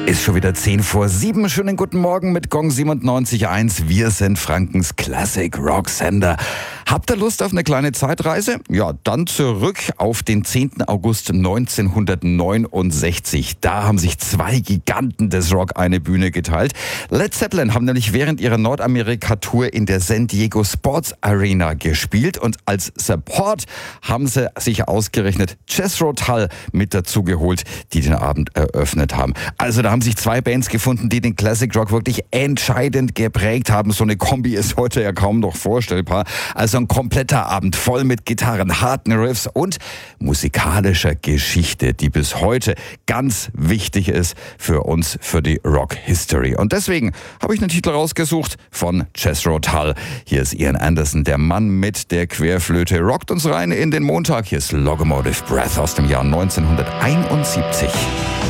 Ist schon wieder 6:50. Schönen guten Morgen mit Gong 97.1. Wir sind Frankens Classic Rock Sender. Habt ihr Lust auf eine kleine Zeitreise? Ja, dann zurück auf den 10. August 1969. Da haben sich zwei Giganten des Rock eine Bühne geteilt. Led Zeppelin haben nämlich während ihrer Nordamerika-Tour in der San Diego Sports Arena gespielt und als Support haben sie sich ausgerechnet Jethro Tull mit dazu geholt, die den Abend eröffnet haben. Also da haben sich zwei Bands gefunden, die den Classic Rock wirklich entscheidend geprägt haben. So eine Kombi ist heute ja kaum noch vorstellbar. Also ein kompletter Abend voll mit Gitarren, harten Riffs und musikalischer Geschichte, die bis heute ganz wichtig ist für uns, für die Rock History. Und deswegen habe ich einen Titel rausgesucht von Jethro Tull. Hier ist Ian Anderson, der Mann mit der Querflöte, rockt uns rein in den Montag. Hier ist Locomotive Breath aus dem Jahr 1971.